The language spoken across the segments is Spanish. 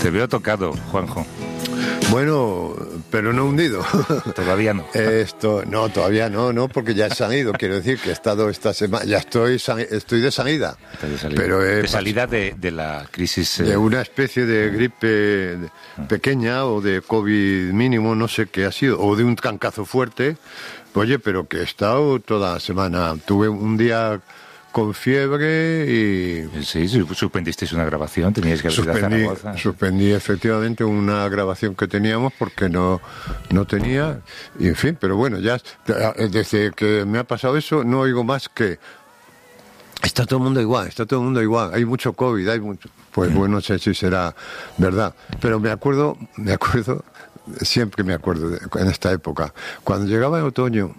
Te veo tocado, Juanjo. Bueno, pero no hundido. Todavía no. No, todavía no, porque ya he salido. Quiero decir que he estado esta semana, ya estoy de salida. Pero de salida de la crisis. De una especie de gripe pequeña o de COVID mínimo, no sé qué ha sido, o de un trancazo fuerte. Oye, pero que he estado toda la semana. Tuve un día con fiebre y... Sí, suspendisteis una grabación, teníais que ir a Zaragoza. Suspendí efectivamente una grabación que teníamos porque no tenía, y en fin, pero bueno, ya desde que me ha pasado eso no oigo más que está todo el mundo igual, hay mucho COVID, pues bueno, no sé si será verdad, pero me acuerdo, siempre me acuerdo en esta época, cuando llegaba el otoño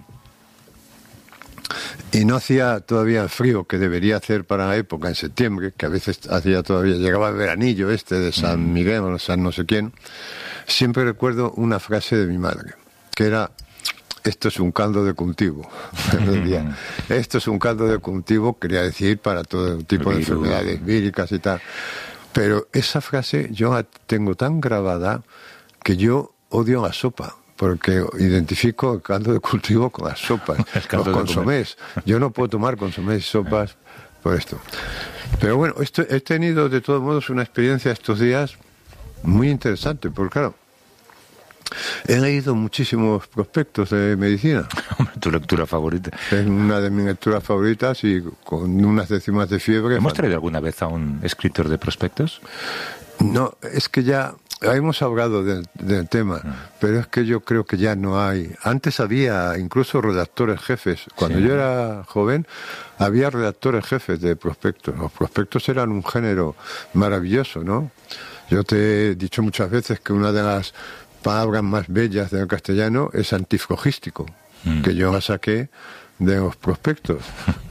y no hacía todavía el frío que debería hacer para la época, en septiembre, que a veces llegaba el veranillo de San Miguel o San no sé quién, siempre recuerdo una frase de mi madre, que era: esto es un caldo de cultivo. Esto es un caldo de cultivo, quería decir, para todo tipo de enfermedades víricas y tal. Pero esa frase yo la tengo tan grabada que yo odio la sopa, porque identifico el caldo de cultivo con las sopas, los consomés. Yo no puedo tomar consomés y sopas por esto. Pero bueno, he tenido de todos modos una experiencia estos días muy interesante, porque claro, he leído muchísimos prospectos de medicina. Tu lectura favorita. Es una de mis lecturas favoritas y con unas décimas de fiebre. ¿Hemos traído alguna vez a un escritor de prospectos? No, es que ya hemos hablado del tema, pero es que yo creo que ya no hay. Antes había incluso redactores jefes. Cuando yo era joven había redactores jefes de prospectos. Los prospectos eran un género maravilloso, ¿no? Yo te he dicho muchas veces que una de las palabras más bellas del castellano es antiflogístico, que yo la saqué de los prospectos,